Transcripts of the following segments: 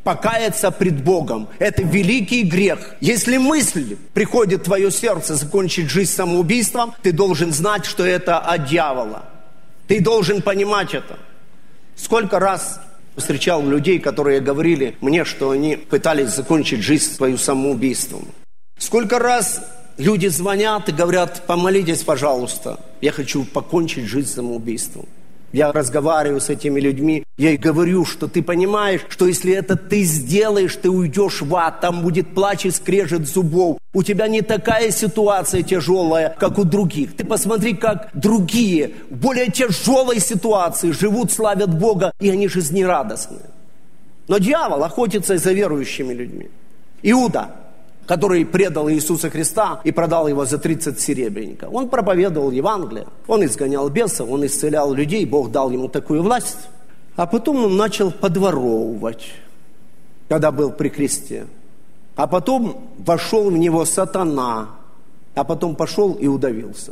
покаяться пред Богом. Это великий грех. Если мысль приходит в твое сердце закончить жизнь самоубийством, ты должен знать, что это от дьявола. Ты должен понимать это. Сколько раз встречал людей, которые говорили мне, что они пытались закончить жизнь свою самоубийством. Сколько раз люди звонят и говорят: помолитесь, пожалуйста, я хочу покончить жизнь самоубийством. Я разговариваю с этими людьми, я и говорю, что ты понимаешь, что если это ты сделаешь, ты уйдешь в ад, там будет плач и скрежет зубов. У тебя не такая ситуация тяжелая, как у других. Ты посмотри, как другие в более тяжелой ситуации живут, славят Бога, и они жизнерадостные. Но дьявол охотится за верующими людьми. Иуда, который предал Иисуса Христа и продал его за 30 серебряников. Он проповедовал Евангелие, он изгонял бесов, он исцелял людей, Бог дал ему такую власть. А потом он начал подворовывать, когда был при кресте. А потом вошел в него сатана, а потом пошел и удавился.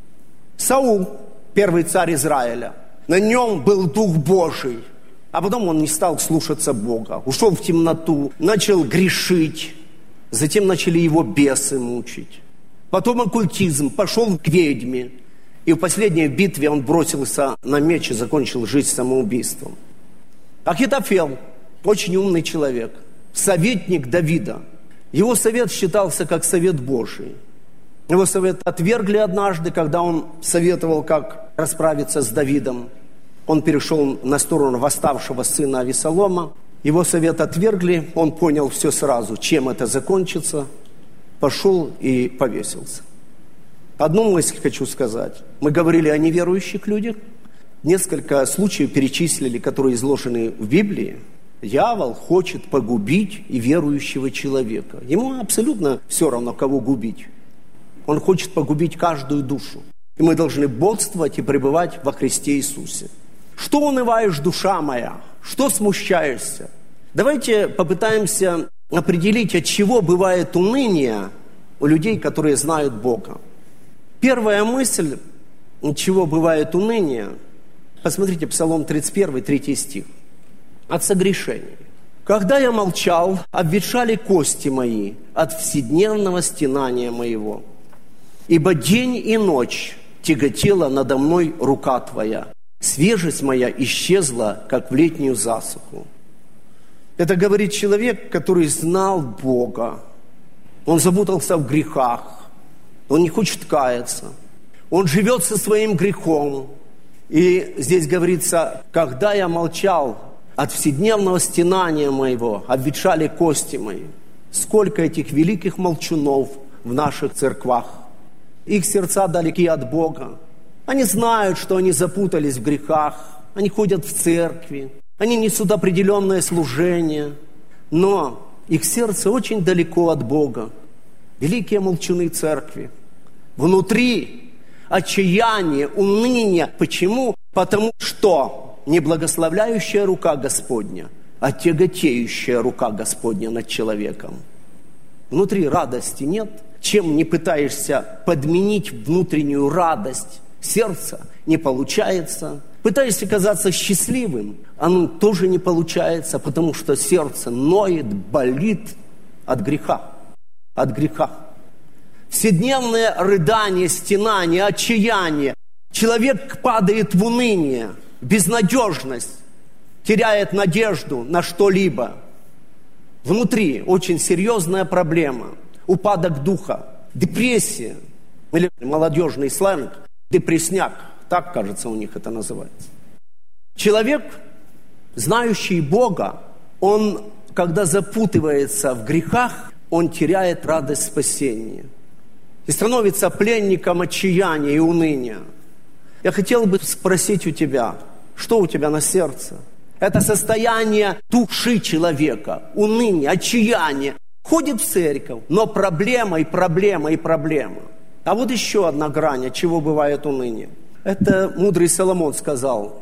Саул, первый царь Израиля, на нем был Дух Божий. А потом он не стал слушаться Бога, ушел в темноту, начал грешить. Затем начали его бесы мучить. Потом оккультизм, пошел к ведьме. И в последней битве он бросился на меч и закончил жизнь самоубийством. Ахитофел, очень умный человек, советник Давида. Его совет считался как совет Божий. Его совет отвергли однажды, когда он советовал, как расправиться с Давидом. Он перешел на сторону восставшего сына Авесолома. Его совет отвергли, он понял все сразу, чем это закончится, пошел и повесился. Одну мысль хочу сказать. Мы говорили о неверующих людях. Несколько случаев перечислили, которые изложены в Библии. Дьявол хочет погубить и верующего человека. Ему абсолютно все равно, кого губить. Он хочет погубить каждую душу. И мы должны бодствовать и пребывать во Христе Иисусе. Что унываешь, душа моя? Что смущаешься? Давайте попытаемся определить, от чего бывает уныние у людей, которые знают Бога. Первая мысль, от чего бывает уныние, посмотрите, Псалом 31, 3 стих. От согрешений. «Когда я молчал, обветшали кости мои от вседневного стенания моего. Ибо день и ночь тяготела надо мной рука Твоя. Свежесть моя исчезла, как в летнюю засуху». Это говорит человек, который знал Бога. Он запутался в грехах. Он не хочет каяться. Он живет со своим грехом. И здесь говорится: «Когда я молчал, от вседневного стенания моего обветшали кости мои». Сколько этих великих молчунов в наших церквах. Их сердца далеки от Бога. Они знают, что они запутались в грехах. Они ходят в церкви. Они несут определенное служение. Но их сердце очень далеко от Бога. Великие молчуны церкви. Внутри отчаяние, уныние. Почему? Потому что не благословляющая рука Господня, а тяготеющая рука Господня над человеком. Внутри радости нет. Чем не пытаешься подменить внутреннюю радость сердца, не получается. Пытаешься казаться счастливым, оно тоже не получается, потому что сердце ноет, болит от греха. От греха. Вседневное рыдание, стенание, отчаяние. Человек падает в уныние, безнадежность, теряет надежду на что-либо. Внутри очень серьезная проблема. Упадок духа, депрессия, или молодежный сленг, депрессняк. Так, кажется, у них это называется. Человек, знающий Бога, он, когда запутывается в грехах, он теряет радость спасения. И становится пленником отчаяния и уныния. Я хотел бы спросить у тебя, что у тебя на сердце? Это состояние души человека, уныние, отчаяние. Ходит в церковь, но проблема и проблема и проблема. А вот еще одна грань, от чего бывает уныние. Это мудрый Соломон сказал: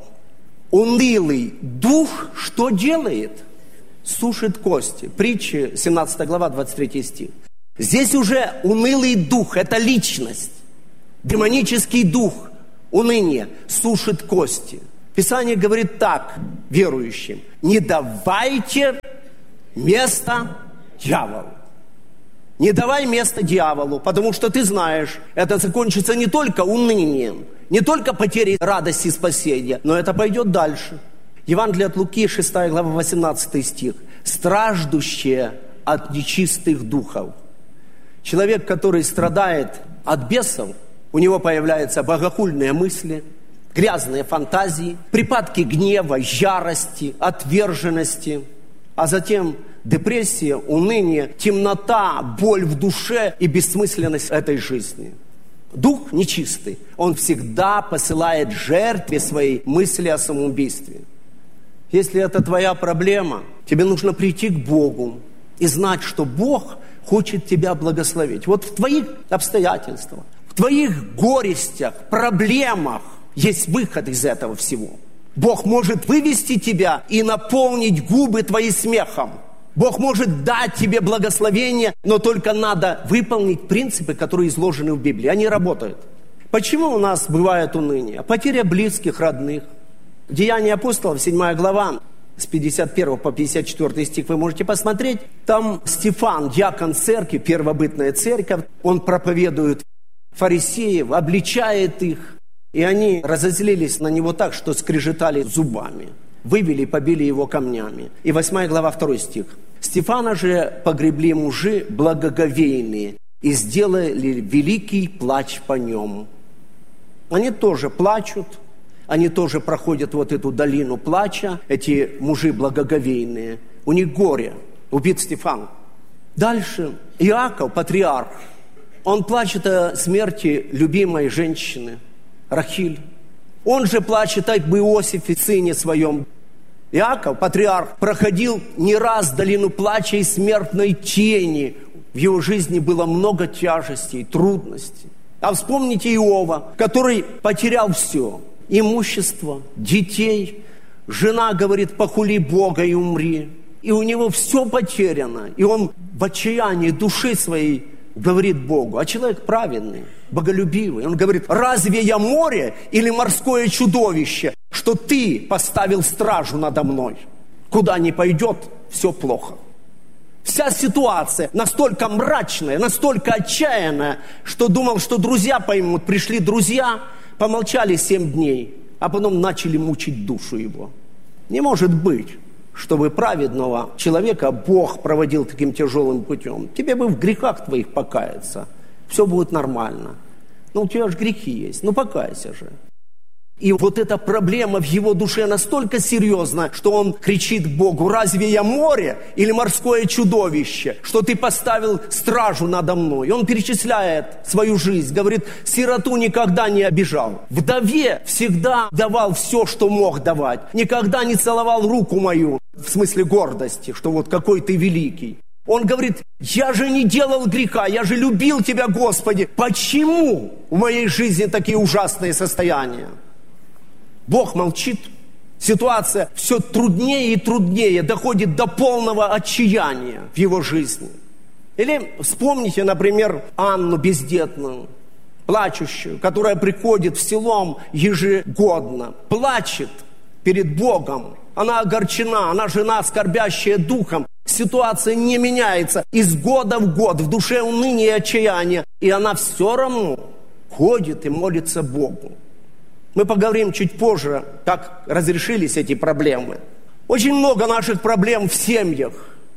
унылый дух что делает? Сушит кости. Притчи, 17 глава, 23 стих. Здесь уже унылый дух, это личность. Демонический дух, уныние, сушит кости. Писание говорит так верующим: не давайте место дьяволу. Не давай место дьяволу, потому что ты знаешь, это закончится не только унынием, не только потерей радости спасения, но это пойдет дальше. Евангелие от Луки, 6 глава, 18 стих. «Страждущие от нечистых духов». Человек, который страдает от бесов, у него появляются богохульные мысли, грязные фантазии, припадки гнева, ярости, отверженности, а затем депрессия, уныние, темнота, боль в душе и бессмысленность этой жизни. Дух нечистый, он всегда посылает жертве своей мысли о самоубийстве. Если это твоя проблема, тебе нужно прийти к Богу и знать, что Бог хочет тебя благословить. Вот в твоих обстоятельствах, в твоих горестях, проблемах есть выход из этого всего. Бог может вывести тебя и наполнить губы твои смехом. Бог может дать тебе благословение, но только надо выполнить принципы, которые изложены в Библии. Они работают. Почему у нас бывает уныние? Потеря близких, родных. Деяния апостолов, 7 глава, с 51 по 54 стих вы можете посмотреть. Там Стефан, диакон церкви, первобытная церковь, он проповедует фарисеев, обличает их. И они разозлились на него так, что скрежетали зубами. Вывели и побили его камнями. И 8 глава, 2 стих. «Стефана же погребли мужи благоговейные и сделали великий плач по нем». Они тоже плачут, они тоже проходят вот эту долину плача, эти мужи благоговейные. У них горе, убит Стефан. Дальше Иаков, патриарх, он плачет о смерти любимой женщины, Рахиль. Он же плачет об Иосифе, сыне своем. Иаков, патриарх, проходил не раз долину плача и смертной тени. В его жизни было много тяжестей, трудностей. А вспомните Иова, который потерял все. Имущество, детей. Жена говорит: похули Бога и умри. И у него все потеряно. И он в отчаянии души своей говорит Богу. А человек праведный, боголюбивый. Он говорит: разве я море или морское чудовище, что ты поставил стражу надо мной? Куда ни пойдет, все плохо. Вся ситуация настолько мрачная, настолько отчаянная, что думал, что друзья поймут. Пришли друзья, помолчали 7 дней, а потом начали мучить душу его. Не может быть, чтобы праведного человека Бог проводил таким тяжелым путем. Тебе бы в грехах твоих покаяться. Все будет нормально. Но у тебя же грехи есть. Ну покайся же. И вот эта проблема в его душе настолько серьезна, что он кричит Богу: разве я море или морское чудовище, что ты поставил стражу надо мной? И он перечисляет свою жизнь, говорит: сироту никогда не обижал, вдове всегда давал все, что мог давать, никогда не целовал руку мою, в смысле гордости, что вот какой ты великий. Он говорит: я же не делал греха, я же любил тебя, Господи. Почему в моей жизни такие ужасные состояния? Бог молчит. Ситуация все труднее и труднее, доходит до полного отчаяния в его жизни. Или вспомните, например, Анну бездетную, плачущую, которая приходит в село ежегодно, плачет перед Богом. Она огорчена, она жена, скорбящая духом. Ситуация не меняется из года в год, в душе уныние и отчаяние. И она все равно ходит и молится Богу. Мы поговорим чуть позже, как разрешились эти проблемы. Очень много наших проблем в семьях.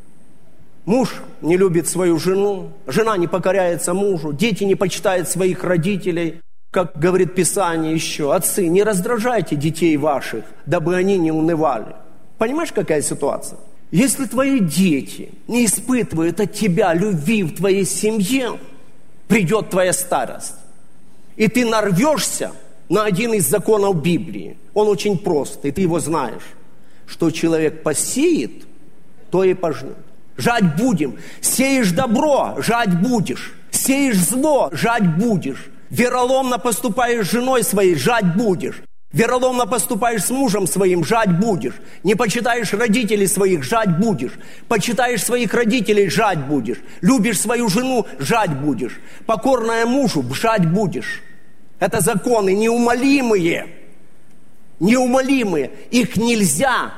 Муж не любит свою жену, жена не покоряется мужу, дети не почитают своих родителей. Как говорит Писание еще: отцы, не раздражайте детей ваших, дабы они не унывали. Понимаешь, какая ситуация? Если твои дети не испытывают от тебя любви в твоей семье, придет твоя старость. И ты нарвешься на один из законов Библии. Он очень прост, и ты его знаешь. Что человек посеет, то и пожнет. Жать будем. Сеешь добро, жать будешь. Сеешь зло, жать будешь. Вероломно поступаешь с женой своей, жать будешь. Вероломно поступаешь с мужем своим, жать будешь. Не почитаешь родителей своих, жать будешь. Почитаешь своих родителей, жать будешь. Любишь свою жену, жать будешь. Покорная мужу, жать будешь. Это законы неумолимые. Неумолимые. Их нельзя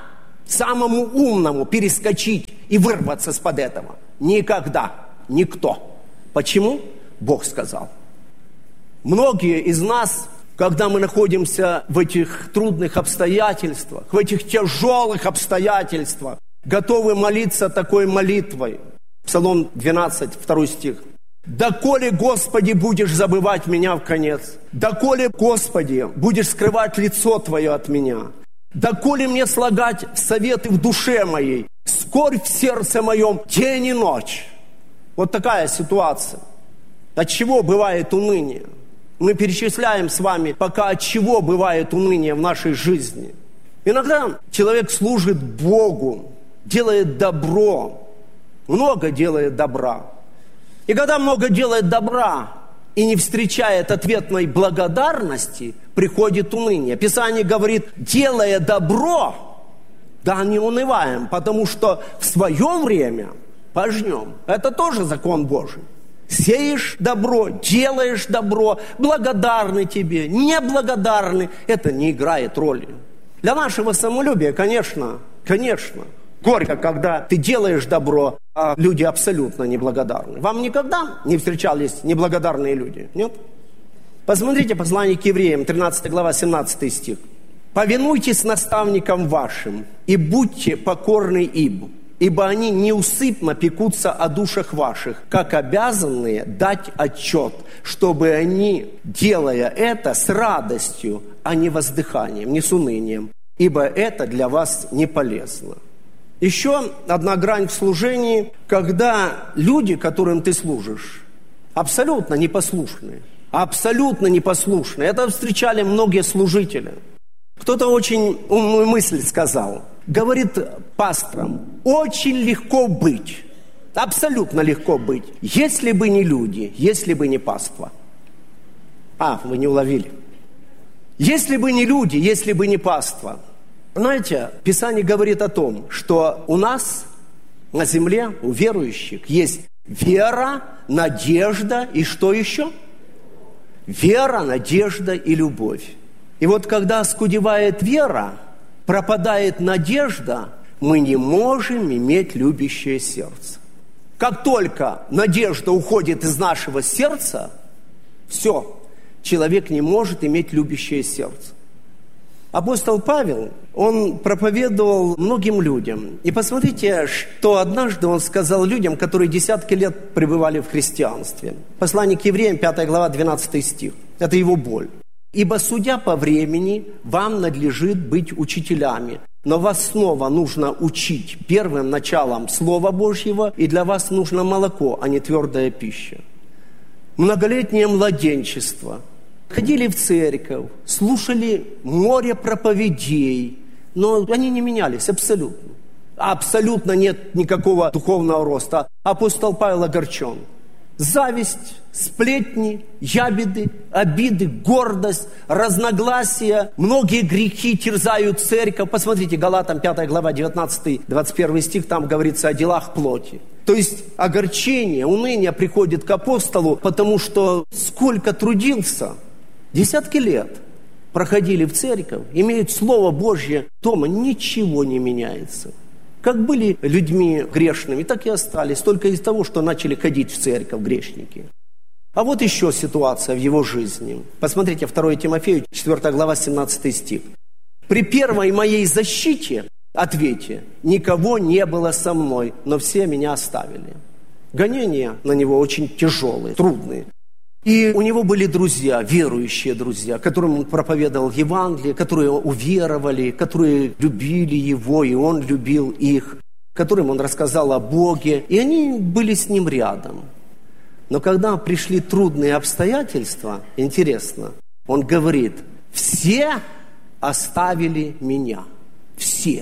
самому умному перескочить и вырваться из-под этого? Никогда. Никто. Почему? Бог сказал. Многие из нас, когда мы находимся в этих трудных обстоятельствах, в этих тяжелых обстоятельствах, готовы молиться такой молитвой. Псалом 12, 2 стих. «Доколе, Господи, будешь забывать меня в конец? Доколе, Господи, будешь скрывать лицо Твое от меня? Доколе мне слагать советы в душе моей, скорбь в сердце моем день и ночь?» Вот такая ситуация. От чего бывает уныние? Мы перечисляем с вами пока, от чего бывает уныние в нашей жизни. Иногда человек служит Богу, делает добро, много делает добра. И когда много делает добра и не встречает ответной благодарности, приходит уныние. Писание говорит, делая добро, да не унываем, потому что в свое время пожнем. Это тоже закон Божий. Сеешь добро, делаешь добро, благодарны тебе, неблагодарны. Это не играет роли. Для нашего самолюбия, конечно, горько, когда ты делаешь добро, а люди абсолютно неблагодарны. Вам никогда не встречались неблагодарные люди? Нет? Посмотрите послание к евреям, 13 глава, 17 стих. «Повинуйтесь наставникам вашим и будьте покорны им, ибо они неусыпно пекутся о душах ваших, как обязанные дать отчет, чтобы они, делая это с радостью, а не воздыханием, не с унынием, ибо это для вас не полезно». Еще одна грань в служении, когда люди, которым ты служишь, абсолютно непослушные. Это встречали многие служители. Кто-то очень умную мысль сказал. Говорит пасторам, очень легко быть, абсолютно легко быть, если бы не люди, если бы не паства. Вы не уловили. Если бы не люди, если бы не паства. Знаете, Писание говорит о том, что у нас на земле, у верующих, есть вера, надежда и что еще? Вера, надежда и любовь. И вот когда оскудевает вера, пропадает надежда, мы не можем иметь любящее сердце. Как только надежда уходит из нашего сердца, все, человек не может иметь любящее сердце. Апостол Павел, он проповедовал многим людям. И посмотрите, что однажды он сказал людям, которые десятки лет пребывали в христианстве. Послание к евреям, 5 глава, 12 стих. Это его боль. «Ибо, судя по времени, вам надлежит быть учителями, но вас снова нужно учить первым началом Слова Божьего, и для вас нужно молоко, а не твердая пища. Многолетнее младенчество. Ходили в церковь, слушали море проповедей, но они не менялись абсолютно. Абсолютно нет никакого духовного роста. Апостол Павел огорчен. Зависть, сплетни, ябеды, обиды, гордость, разногласия, многие грехи терзают церковь. Посмотрите, Галатам 5 глава, 19-21 стих, там говорится о делах плоти. То есть огорчение, уныние приходит к апостолу, потому что сколько трудился, десятки лет проходили в церковь, имеют Слово Божье дома, ничего не меняется. Как были людьми грешными, так и остались, только из того, что начали ходить в церковь грешники. А вот еще ситуация в его жизни. Посмотрите, 2 Тимофею, 4 глава, 17 стих. «При первой моей защите, ответе, никого не было со мной, но все меня оставили». Гонения на него очень тяжелые, трудные. И у него были друзья, верующие друзья, которым он проповедовал Евангелие, которые уверовали, которые любили его, и он любил их, которым он рассказал о Боге, и они были с ним рядом. Но когда пришли трудные обстоятельства, интересно, он говорит, все оставили меня, все.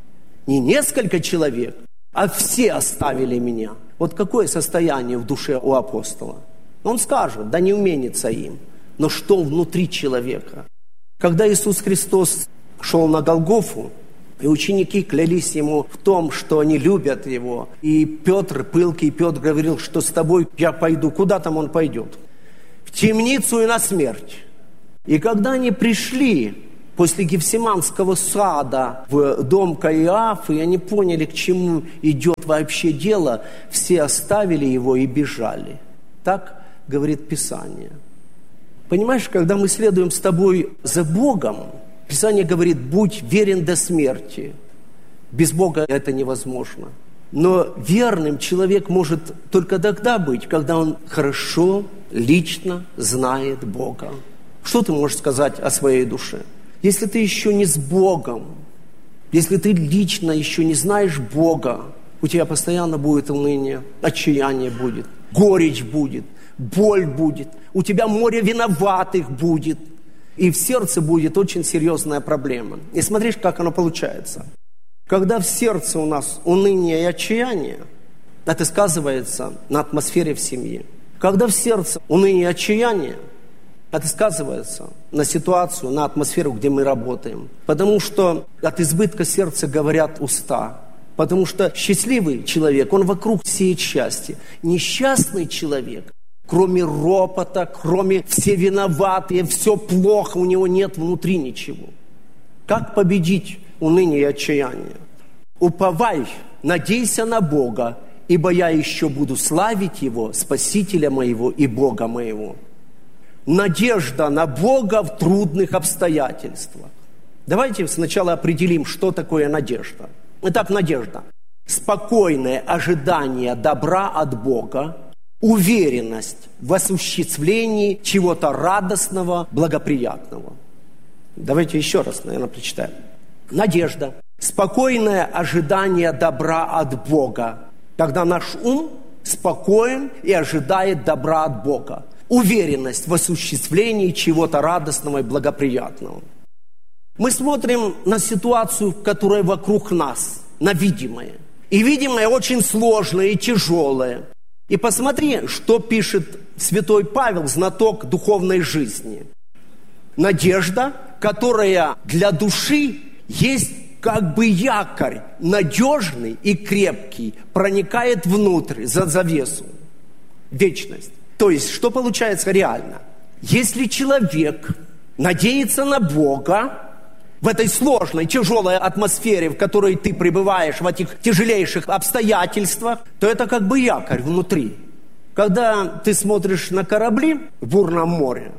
Не несколько человек, а все оставили меня. Вот какое состояние в душе у апостола? Он скажет, да не уменится им. Но что внутри человека? Когда Иисус Христос шел на Голгофу, и ученики клялись ему в том, что они любят его, и Петр, пылкий Петр, говорил, что с тобой я пойду. Куда там он пойдет? В темницу и на смерть. И когда они пришли После Гефсиманского сада в дом Каиафы, и они поняли, к чему идет вообще дело, все оставили его и бежали. Так говорит Писание. Понимаешь, когда мы следуем с тобой за Богом, Писание говорит: будь верен до смерти. Без Бога это невозможно. Но верным человек может только тогда быть, когда он хорошо, лично знает Бога. Что ты можешь сказать о своей душе? Если ты еще не с Богом, если ты лично еще не знаешь Бога, у тебя постоянно будет уныние, отчаяние будет, горечь будет, боль будет, у тебя море виноватых будет, и в сердце будет очень серьезная проблема. И смотришь, как оно получается. Когда в сердце у нас уныние и отчаяние, это сказывается на атмосфере в семье. Когда в сердце уныние и отчаяние, это сказывается на ситуацию, на атмосферу, где мы работаем. Потому что от избытка сердца говорят уста. Потому что счастливый человек, он вокруг сеет счастье. Несчастный человек, кроме ропота, кроме «все виноватые», «все плохо», у него нет внутри ничего. Как победить уныние и отчаяние? Уповай, надейся на Бога, ибо я еще буду славить Его, Спасителя моего и Бога моего. Надежда на Бога в трудных обстоятельствах. Давайте сначала определим, что такое надежда. Итак, надежда. Спокойное ожидание добра от Бога, уверенность в осуществлении чего-то радостного, благоприятного. Давайте еще раз, наверное, прочитаем. Надежда. Спокойное ожидание добра от Бога. Когда наш ум спокоен и ожидает добра от Бога. Уверенность в осуществлении чего-то радостного и благоприятного. Мы смотрим на ситуацию, которая вокруг нас, на видимое. И видимое очень сложное и тяжелое. И посмотри, что пишет святой Павел, знаток духовной жизни. Надежда, которая для души есть как бы якорь, надежный и крепкий, проникает внутрь, за завесу, вечность. То есть, что получается реально? Если человек надеется на Бога, в этой сложной, тяжелой атмосфере, в которой ты пребываешь, в этих тяжелейших обстоятельствах, то это как бы якорь внутри. Когда ты смотришь на корабли в бурном море,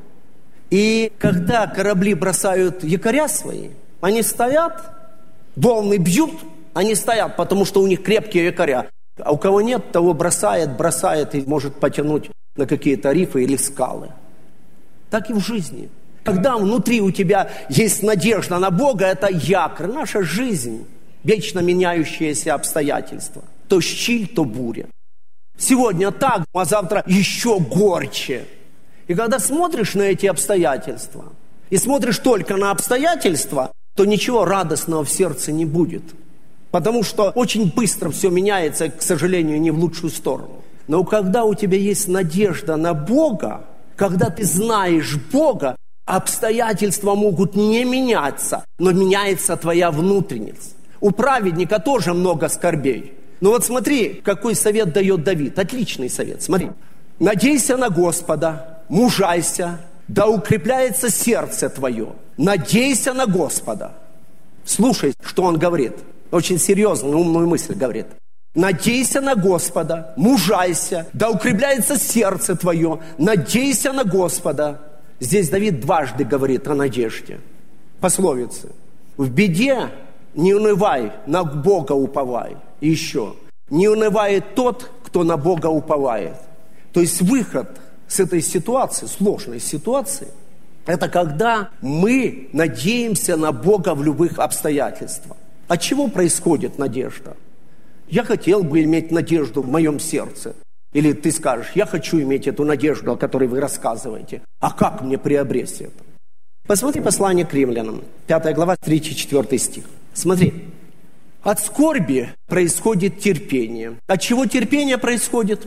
и когда корабли бросают якоря свои, они стоят, волны бьют, они стоят, потому что у них крепкие якоря. А у кого нет, того бросает и может потянуть на какие-то рифы или скалы. Так и в жизни. Когда внутри у тебя есть надежда на Бога, это якорь, наша жизнь, вечно меняющиеся обстоятельства. То щиль, то буря. Сегодня так, а завтра еще горче. И когда смотришь на эти обстоятельства, и смотришь только на обстоятельства, то ничего радостного в сердце не будет. Потому что очень быстро все меняется, к сожалению, не в лучшую сторону. Но когда у тебя есть надежда на Бога, когда ты знаешь Бога, обстоятельства могут не меняться, но меняется твоя внутренность. У праведника тоже много скорбей. Но вот смотри, какой совет дает Давид. Отличный совет, смотри. Надейся на Господа, мужайся, да укрепляется сердце твое. Надейся на Господа. Слушай, что он говорит. Очень серьезную, умную мысль говорит. Надейся на Господа, мужайся, да укрепляется сердце твое. Надейся на Господа. Здесь Давид дважды говорит о надежде. Пословицы. В беде не унывай, на Бога уповай. И еще. Не унывает тот, кто на Бога уповает. То есть выход с этой ситуации, сложной ситуации, это когда мы надеемся на Бога в любых обстоятельствах. От чего происходит надежда? Я хотел бы иметь надежду в моем сердце. Или ты скажешь, я хочу иметь эту надежду, о которой вы рассказываете. А как мне приобрести это? Посмотри послание к римлянам, 5 глава, 3-4 стих. Смотри. От скорби происходит терпение. От чего терпение происходит?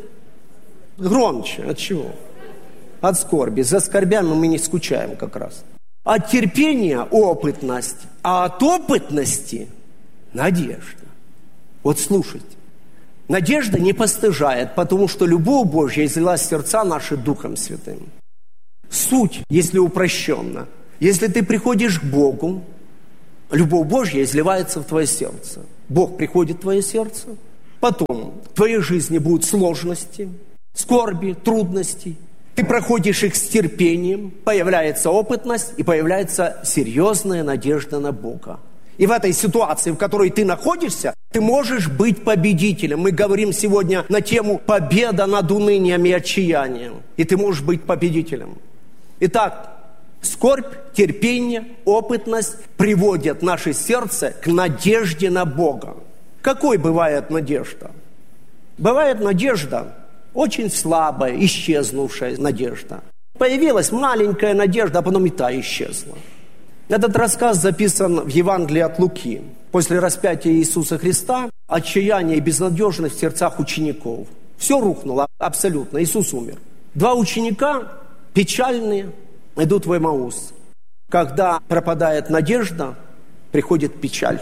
Громче. От чего? От скорби. За скорбями мы не скучаем как раз. От терпения опытность, а от опытности надежда. Вот слушайте. Надежда не постыжает, потому что любовь Божья излилась в сердца наши Духом Святым. Суть, если упрощенно, Если ты приходишь к Богу, любовь Божья изливается в твое сердце. Бог приходит в твое сердце. Потом в твоей жизни будут сложности, скорби, трудности. Ты проходишь их с терпением, появляется опытность и появляется серьезная надежда на Бога. И в этой ситуации, в которой ты находишься, ты можешь быть победителем. Мы говорим сегодня на тему «Победа над унынием и отчаянием». И ты можешь быть победителем. Итак, скорбь, терпение, опытность приводят наше сердце к надежде на Бога. Какой бывает надежда? Бывает надежда очень слабая, исчезнувшая надежда. Появилась маленькая надежда, а потом и та исчезла. Этот рассказ записан в Евангелии от Луки. После распятия Иисуса Христа отчаяние и безнадежность в сердцах учеников. Все рухнуло абсолютно. Иисус умер. 2 ученика, печальные, идут в Эмаус. Когда пропадает надежда, приходит печаль.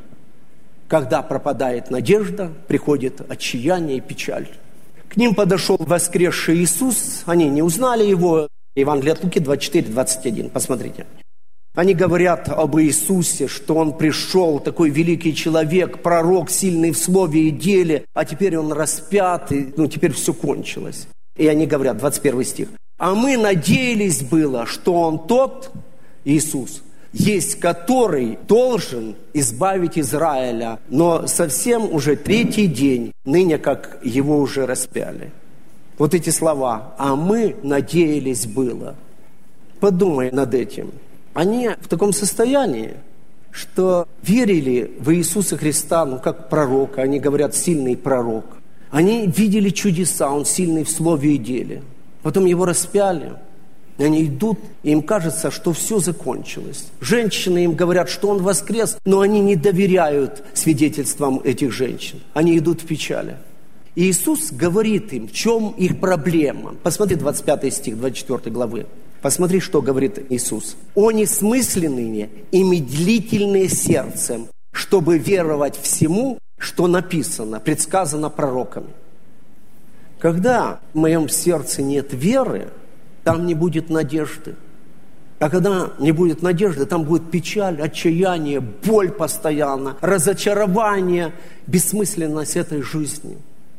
Когда пропадает надежда, приходит отчаяние и печаль. К ним подошел воскресший Иисус. Они не узнали его. Евангелие от Луки 24-21. Посмотрите. Они говорят об Иисусе, что Он пришел, такой великий человек, пророк, сильный в слове и деле, а теперь Он распят, и теперь все кончилось. И они говорят, 21 стих. А мы надеялись было, что Он тот, Иисус, есть который должен избавить Израиля, но совсем уже 3-й день, ныне как Его уже распяли. Вот эти слова, а мы надеялись было. Подумай над этим. Они в таком состоянии, что верили в Иисуса Христа, как пророка, они говорят, сильный пророк. Они видели чудеса, Он сильный в слове и деле. Потом Его распяли, и они идут, и им кажется, что все закончилось. Женщины им говорят, что Он воскрес, но они не доверяют свидетельствам этих женщин. Они идут в печали. И Иисус говорит им, в чем их проблема. Посмотри 25 стих 24 главы. Посмотри, что говорит Иисус. «О несмысленные и медлительные сердцем, чтобы веровать всему, что написано, предсказано пророками». Когда в моем сердце нет веры, там не будет надежды. А когда не будет надежды, там будет печаль, отчаяние, боль постоянно, разочарование, бессмысленность этой жизни.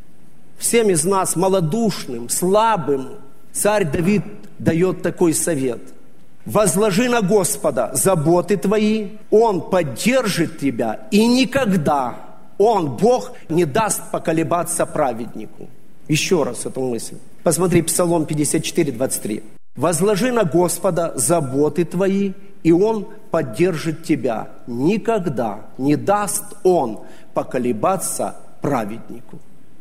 Всем из нас, малодушным, слабым, царь Давид дает такой совет. «Возложи на Господа заботы твои, Он поддержит тебя, и никогда Он, Бог, не даст поколебаться праведнику». Еще раз эту мысль. Посмотри, Псалом 54, 23. «Возложи на Господа заботы твои, и Он поддержит тебя. Никогда не даст Он поколебаться праведнику».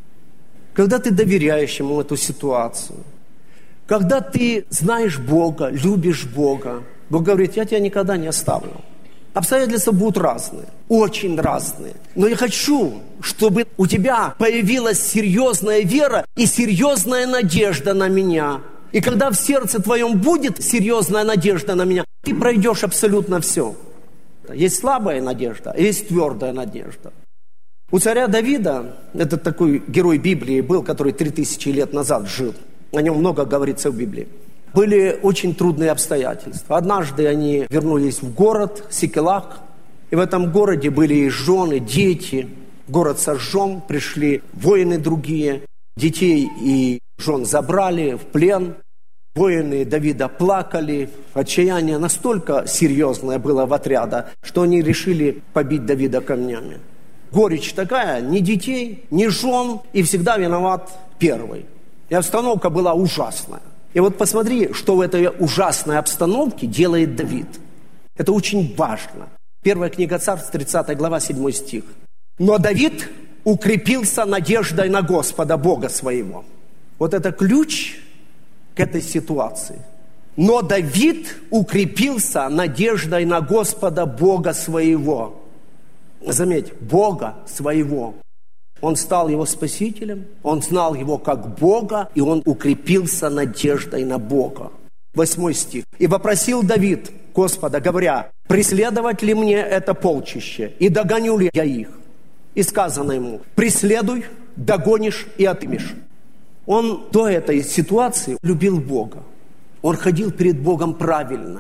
Когда ты доверяешь Ему эту ситуацию, когда ты знаешь Бога, любишь Бога, Бог говорит, я тебя никогда не оставлю. Обстоятельства будут разные, очень разные. Но я хочу, чтобы у тебя появилась серьезная вера и серьезная надежда на меня. И когда в сердце твоем будет серьезная надежда на меня, ты пройдешь абсолютно все. Есть слабая надежда, есть твердая надежда. У царя Давида, это такой герой Библии был, который 3000 лет назад жил. О нем много говорится в Библии. Были очень трудные обстоятельства. Однажды они вернулись в город Сикелаг, и в этом городе были и жены, дети. Город сожжен, пришли воины другие, детей и жен забрали в плен. Воины Давида плакали, отчаяние настолько серьезное было в отряде, что они решили побить Давида камнями. Горечь такая, ни детей, ни жен, и всегда виноват первый. И обстановка была ужасная. И вот посмотри, что в этой ужасной обстановке делает Давид. Это очень важно. Первая книга Царств, 30 глава, 7 стих. «Но Давид укрепился надеждой на Господа, Бога своего». Вот это ключ к этой ситуации. «Но Давид укрепился надеждой на Господа, Бога своего». Заметь, Бога своего. Он стал его спасителем, он знал его как Бога, и он укрепился надеждой на Бога. 8 стих. «И вопросил Давид Господа, говоря, преследовать ли мне это полчище, и догоню ли я их? И сказано ему, преследуй, догонишь и отымешь». Он до этой ситуации любил Бога. Он ходил перед Богом правильно.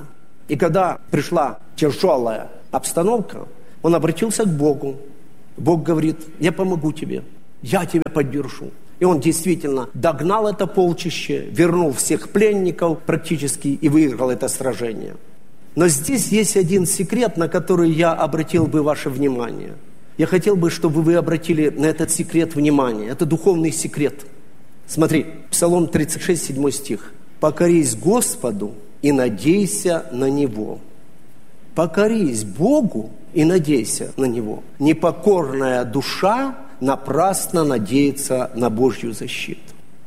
И когда пришла тяжелая обстановка, он обратился к Богу. Бог говорит: я помогу тебе, я тебя поддержу. И он действительно догнал это полчище, вернул всех пленников практически и выиграл это сражение. Но здесь есть один секрет, на который я обратил бы ваше внимание. Я хотел бы, чтобы вы обратили на этот секрет внимание. Это духовный секрет. Смотри, Псалом 36, 7 стих. «Покорись Господу и надейся на Него». Покорись Богу и надейся на Него. Непокорная душа напрасно надеется на Божью защиту.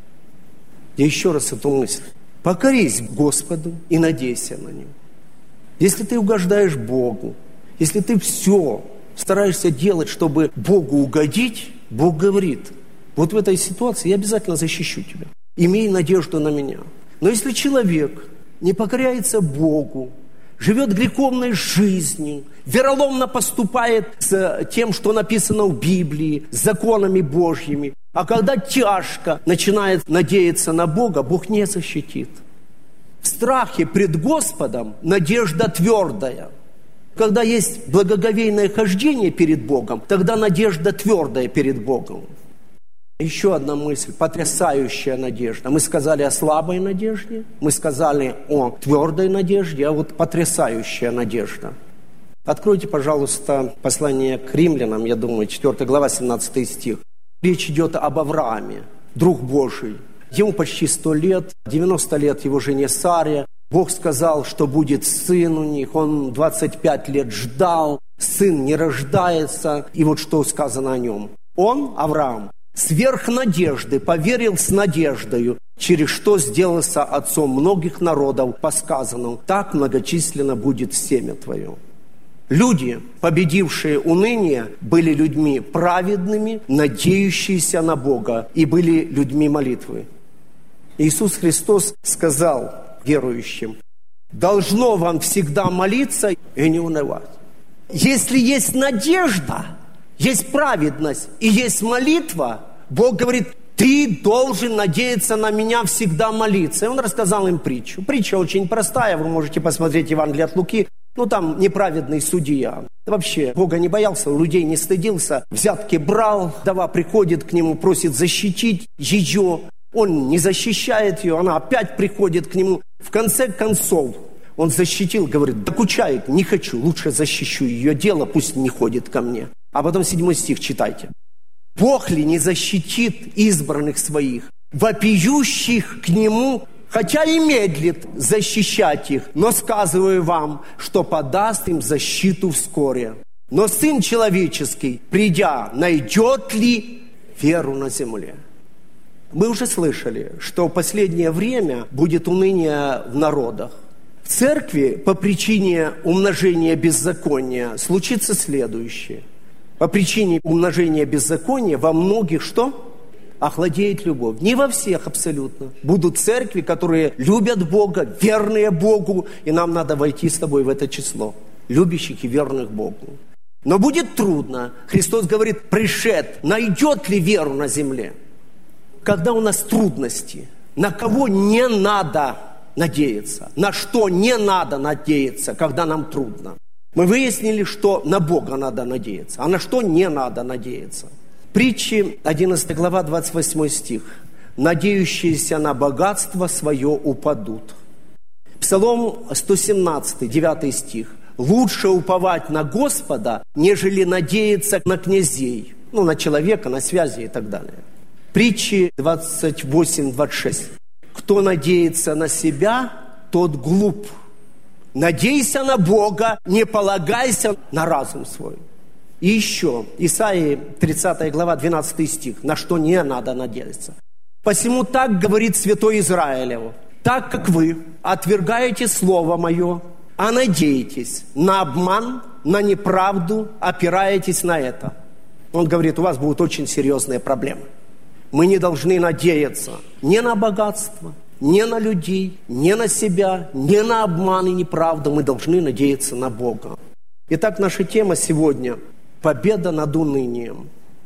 Я еще раз эту мысль. Покорись Господу и надейся на Него. Если ты угождаешь Богу, если ты все стараешься делать, чтобы Богу угодить, Бог говорит: вот в этой ситуации я обязательно защищу тебя. Имей надежду на меня. Но если человек не покоряется Богу, живет греховной жизнью, вероломно поступает с тем, что написано в Библии, с законами Божьими, а когда тяжко начинает надеяться на Бога, Бог не защитит. В страхе пред Господом надежда твердая. Когда есть благоговейное хождение перед Богом, тогда надежда твердая перед Богом. Еще одна мысль, потрясающая надежда. Мы сказали о слабой надежде, мы сказали о твердой надежде, а вот потрясающая надежда. Откройте, пожалуйста, послание к римлянам, я думаю, 4 глава, 17 стих. Речь идет об Аврааме, друг Божий. Ему почти 100 лет, 90 лет его жене Саре. Бог сказал, что будет сын у них. Он 25 лет ждал, сын не рождается. И вот что сказано о нем. Он, Авраам, сверх надежды поверил с надеждою, через что сделался отцом многих народов, по сказанному: так многочисленно будет семя твое. Люди, победившие уныние, были людьми праведными, надеющиеся на Бога, и были людьми молитвы. Иисус Христос сказал верующим: должно вам всегда молиться и не унывать. Если есть надежда, есть праведность и есть молитва, Бог говорит: ты должен надеяться на меня, всегда молиться. И Он рассказал им притчу. Притча очень простая, вы можете посмотреть Евангелие от Луки. Там неправедный судья. Вообще Бога не боялся, людей не стыдился, взятки брал, вдова приходит к нему, просит защитить ее. Он не защищает ее, она опять приходит к нему. В конце концов, он защитил, говорит: докучает, не хочу, лучше защищу ее дело, пусть не ходит ко мне. А потом 7 стих читайте. Бог ли не защитит избранных своих, вопиющих к Нему, хотя и медлит защищать их, но сказываю вам, что подаст им защиту вскоре. Но Сын Человеческий, придя, найдет ли веру на земле? Мы уже слышали, что в последнее время будет уныние в народах. В церкви по причине умножения беззакония случится следующее. По причине умножения беззакония во многих что? Охладеет любовь. Не во всех абсолютно. Будут церкви, которые любят Бога, верные Богу, и нам надо войти с тобой в это число. Любящих и верных Богу. Но будет трудно. Христос говорит: пришед, найдет ли веру на земле? Когда у нас трудности, на кого не надо надеяться? На что не надо надеяться, когда нам трудно? Мы выяснили, что на Бога надо надеяться, а на что не надо надеяться. Притчи, 11 глава, 28 стих. «Надеющиеся на богатство свое упадут». Псалом 117, 9 стих. «Лучше уповать на Господа, нежели надеяться на князей». На человека, на связи и так далее. Притчи 28, 26. «Кто надеется на себя, тот глуп. Надейся на Бога, не полагайся на разум свой». И еще, Исаии 30 глава, 12 стих, на что не надо надеяться. «Посему так говорит Святой Израилев: так как вы отвергаете Слово Мое, а надеетесь на обман, на неправду, опираетесь на это». Он говорит: у вас будут очень серьезные проблемы. Мы не должны надеяться ни на богатство, ни на людей, ни на себя, ни на обман и неправду. Мы должны надеяться на Бога. Итак, наша тема сегодня – победа над унынием.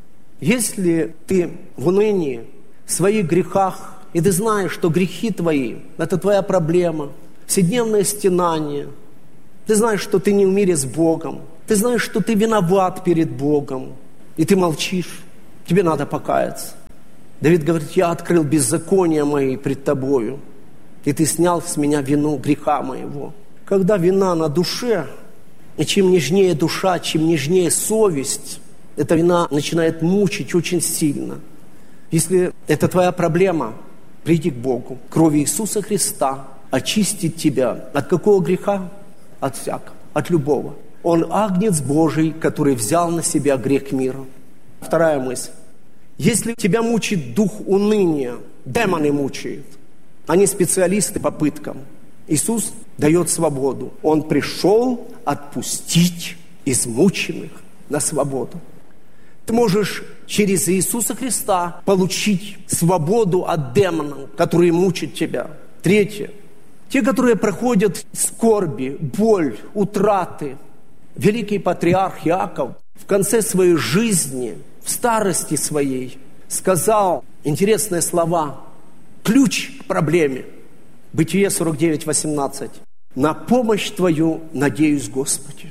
Если ты в унынии, в своих грехах, и ты знаешь, что грехи твои – это твоя проблема, вседневное стенание, Ты знаешь, что ты не в мире с Богом. Ты знаешь, что ты виноват перед Богом. И ты молчишь. Тебе надо покаяться. Давид говорит: я открыл беззакония мои пред тобою, и ты снял с меня вину греха моего. Когда вина на душе, и чем нежнее душа, чем нежнее совесть, эта вина начинает мучить очень сильно. Если это твоя проблема, приди к Богу. Кровь Иисуса Христа очистит тебя от какого греха? От всякого, от любого. Он агнец Божий, который взял на себя грех мира. Вторая мысль. Если тебя мучит дух уныния, демоны мучают, они специалисты по пыткам. Иисус дает свободу. Он пришел отпустить измученных на свободу. Ты можешь через Иисуса Христа получить свободу от демонов, которые мучат тебя. Третье. Те, которые проходят скорби, боль, утраты. Великий патриарх Иаков в конце своей жизни, в старости своей, сказал интересные слова. Ключ к проблеме. Бытие 49:18. На помощь Твою надеюсь, Господи.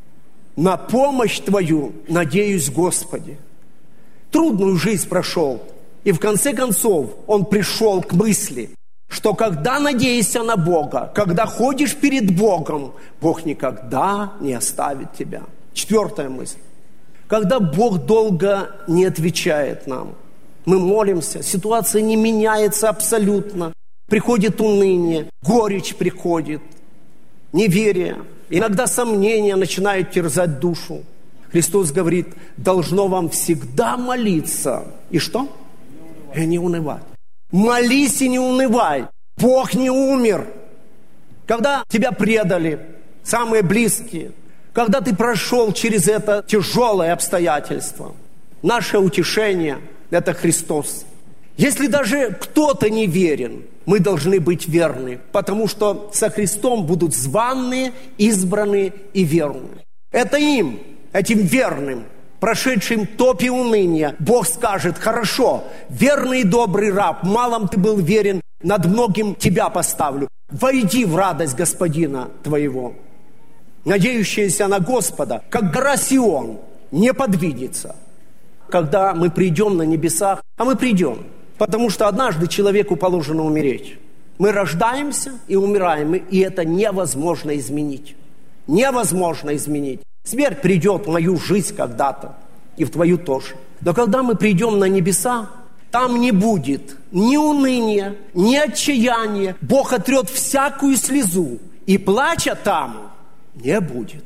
На помощь Твою надеюсь, Господи. Трудную жизнь прошел. И в конце концов он пришел к мысли, что когда надеешься на Бога, когда ходишь перед Богом, Бог никогда не оставит тебя. Четвертая мысль. Когда Бог долго не отвечает нам, мы молимся, ситуация не меняется абсолютно. Приходит уныние, горечь приходит, неверие. Иногда сомнения начинают терзать душу. Христос говорит: должно вам всегда молиться. И что? И не унывать. Молись и не унывай. Бог не умер. Когда тебя предали самые близкие, когда ты прошел через это тяжелое обстоятельство, наше утешение – это Христос. Если даже кто-то не верен, мы должны быть верны, потому что со Христом будут званные, избранные и верные. Это им, этим верным, прошедшим топе уныния, Бог скажет: хорошо, верный и добрый раб, малом ты был верен, над многим тебя поставлю. Войди в радость Господина твоего. Надеющиеся на Господа, как гора Сион, не подвинется. Когда мы придем на небесах, а мы придем, потому что однажды человеку положено умереть. Мы рождаемся и умираем, и это невозможно изменить. Невозможно изменить. Смерть придет в мою жизнь когда-то, и в твою тоже. Но когда мы придем на небеса, там не будет ни уныния, ни отчаяния. Бог отрет всякую слезу, и плача там не будет.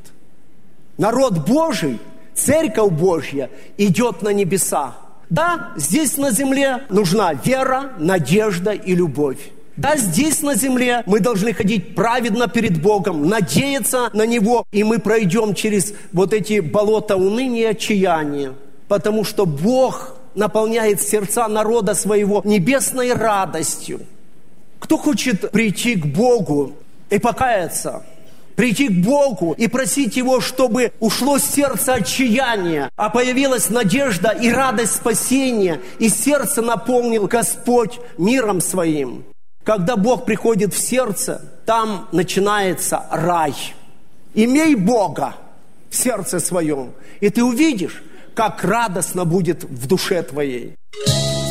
Народ Божий, Церковь Божья идет на небеса. Да, здесь на земле нужна вера, надежда и любовь. Да, здесь на земле мы должны ходить праведно перед Богом, надеяться на Него, и мы пройдем через вот эти болота уныния и отчаяния, потому что Бог наполняет сердца народа своего небесной радостью. Кто хочет прийти к Богу и покаяться, прийти к Богу и просить Его, чтобы ушло с сердца отчаяние, а появилась надежда и радость спасения, и сердце наполнил Господь миром Своим. Когда Бог приходит в сердце, там начинается рай. Имей Бога в сердце своем, и ты увидишь, как радостно будет в душе твоей.